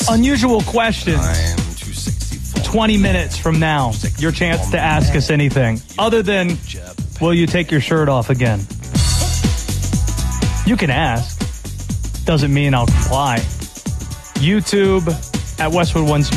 Unusual questions. 20 minutes from now, your chance to ask us anything other than, will you take your shirt off again? You can ask. Doesn't mean I'll comply. YouTube at Westwood One Sports.